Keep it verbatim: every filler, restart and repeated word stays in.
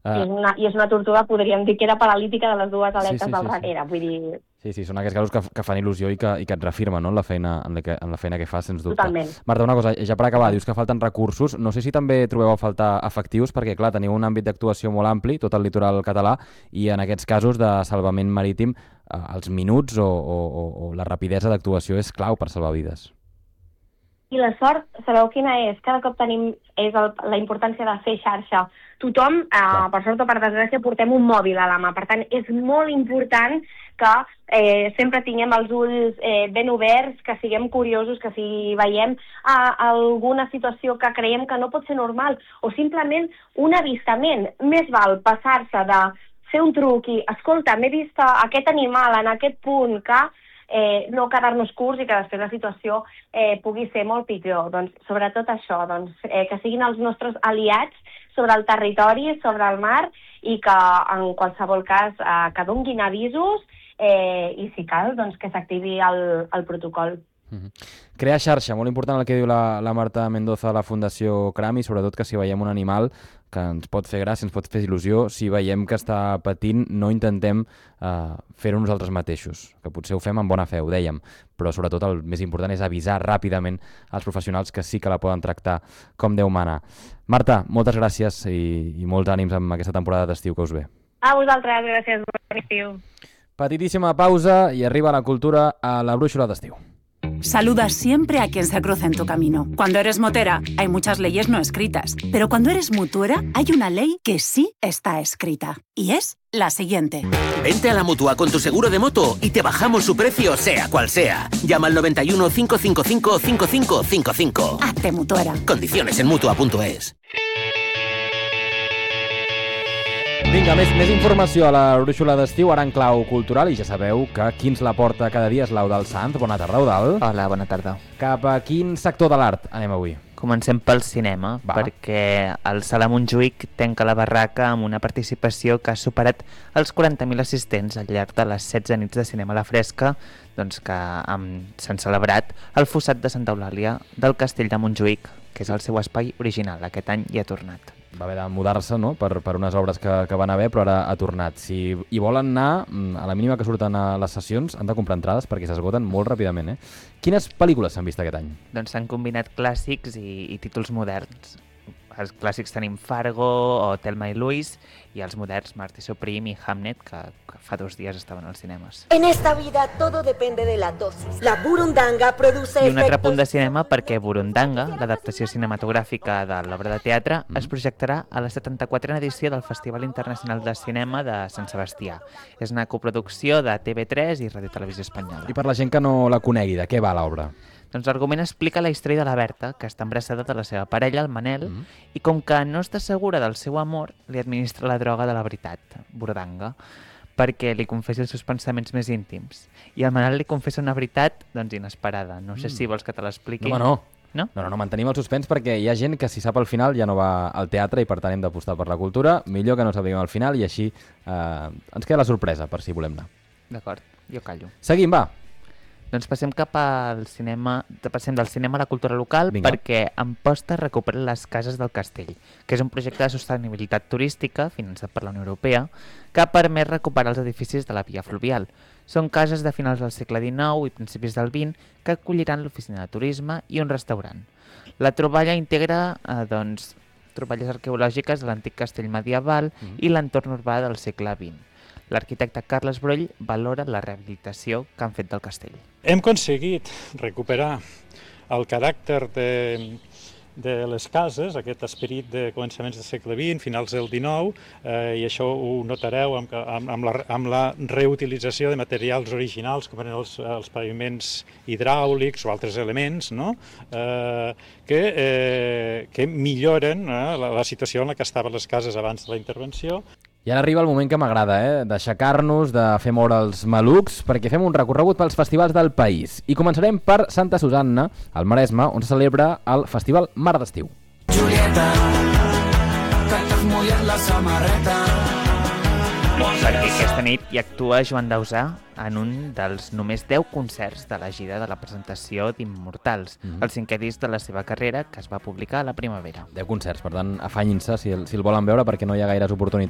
Uh... I, és una, I és una tortuga, podríem dir que era paralítica de les dues aletes sí, sí, del sí, darrere, sí. vull dir... Sí, sí, són aquests casos que, que fan il·lusió i que, i que et refirmen, no?, en la feina, en la que, en la feina que fas, sens dubte. Totalment. Marta, una cosa, ja per acabar, dius que falten recursos. No sé si també trobeu a faltar efectius, perquè, clar, teniu un àmbit d'actuació molt ampli, tot el litoral català, i en aquests casos de salvament marítim, eh, els minuts o, o, o, o la rapidesa d'actuació és clau per salvar vides. I la sort, sabeu quina és? Cada cop tenim és el, la importància de fer xarxa. Tothom, eh, per sort o per desgràcia, portem un mòbil a la mà. Per tant, és molt important que eh, sempre tinguem els ulls eh, ben oberts, que siguem curiosos, que si veiem eh, alguna situació que creiem que no pot ser normal, o simplement un avistament. Més val passar-se de fer un truc i, escolta, m'he vist aquest animal en aquest punt que... Eh, no quedar-nos curts i que després la situació eh, pugui ser molt pitjor. Doncs, sobretot això, doncs, eh, que siguin els nostres aliats sobre el territori, sobre el mar, i que en qualsevol cas eh, que donguin avisos eh, i si cal, doncs, que s'activi el, el protocol. Mm-hmm. Crear xarxa, molt important el que diu la, la Marta Mendoza de la Fundació Cram, i sobretot que si veiem un animal que ens pot fer gràcia, ens pot fer il·lusió, si veiem que està patint, no intentem eh, fer-ho nosaltres mateixos, que potser ho fem amb bona fe, ho dèiem, però sobretot el més important és avisar ràpidament als professionals que sí que la poden tractar com Déu mana. Marta, moltes gràcies i, i molts ànims amb aquesta temporada d'estiu que us ve. A vosaltres, gràcies, bon estiu. Petitíssima pausa i arriba la cultura a la brúixola d'estiu. Saluda siempre a quien se cruza en tu camino. Cuando eres motera, hay muchas leyes no escritas. Pero cuando eres mutuera, hay una ley que sí está escrita. Y es la siguiente. Vente a la Mutua con tu seguro de moto y te bajamos su precio, sea cual sea. Llama al noventa y uno, cinco cinco cinco, cinco cinco cinco cinco. Hazte mutuera. Condiciones en mutua punto es. Vinga, més, més informació a la brúixola d'estiu, ara en clau cultural, i ja sabeu que qui ens la porta cada dia és l'Eudald Sanz. Bona tarda, Eudald. Hola, bona tarda. Cap a quin sector de l'art anem avui? Comencem pel cinema, Va. perquè el Sala Montjuïc tanca la barraca amb una participació que ha superat els quaranta mil assistents al llarg de les setze nits de cinema a la fresca, doncs que s'han celebrat el fossat de Santa Eulàlia del Castell de Montjuïc, que és el seu espai original. Aquest any hi ha tornat. Va haver de mudar-se, no?, per, per unes obres que, que van haver, però ara ha tornat. Si hi volen anar, a la mínima que surten a les sessions, han de comprar entrades perquè s'esgoten molt ràpidament, eh? Quines pel·lícules s'han vist aquest any? Doncs s'han combinat clàssics i, i títols moderns. Els clàssics tenim Fargo o Thelma i Louise, i els moderns Marty Supreme i Hamnet, que, que fa dos dies estaven als cinemes. En esta vida todo depende de la dosis. La burundanga produce I un altre efectos... punt de cinema perquè Burundanga, l'adaptació cinematogràfica de l'obra de teatre, mm. es projectarà a la setanta-quatrena edició del Festival Internacional de Cinema de Sant Sebastià. És una coproducció de T V tres i Radio Televisió Espanyola. I per la gent que no la conegui, de què va l'obra? Doncs l'argument explica la història de la Berta, que està embarassada de la seva parella, el Manel, mm. i com que no està segura del seu amor, li administra la droga de la veritat, Burundanga, perquè li confessi els seus pensaments més íntims. I el Manel li confessa una veritat, doncs, inesperada. No sé mm. si vols que te l'expliqui. No, no. No? No, no, no, mantenim el suspens perquè hi ha gent que si sap el final ja no va al teatre i per tant hem d'apostar per la cultura. Millor que no sapiguem el final i així eh, ens queda la sorpresa per si volem anar. D'acord, jo callo. Seguim, va. Doncs passem cap al cinema, passem del cinema a la cultura local. Vinga. Perquè Amposta recupera les cases del castell, que és un projecte de sostenibilitat turística finançat per la Unió Europea que ha permès recuperar els edificis de la via fluvial. Són cases de finals del segle dinou i principis del vint que acolliran l'oficina de turisme i un restaurant. La troballa integra eh, doncs, troballes arqueològiques de l'antic castell medieval mm. i l'entorn urbà del segle vint. L'arquitecte Carles Broll valora la rehabilitació que han fet del castell. Hem aconseguit recuperar el caràcter de, de les cases, aquest esperit de començaments del segle vint, finals del dinou, eh, i això ho notareu amb, amb, amb, la, amb la reutilització de materials originals, com eren els, els paviments hidràulics o altres elements, no? eh, que, eh, que milloren eh, la, la situació en la que estaven les cases abans de la intervenció. I ara arriba el moment que m'agrada, eh? d'aixecar-nos, de fer moure els malucs, perquè fem un recorregut pels festivals del país. I començarem per Santa Susanna, al Maresme, on se celebra el Festival Mar d'Estiu. Julieta, que t'has mullat la samarreta. Perquè aquesta nit hi actua Joan Dausà en un dels només deu concerts de la gira de la presentació d'Immortals, mm-hmm. el cinquè disc de la seva carrera, que es va publicar a la primavera. deu concerts, per tant, afanyin-se si el, si el volen veure, perquè no hi ha gaires oportunitats.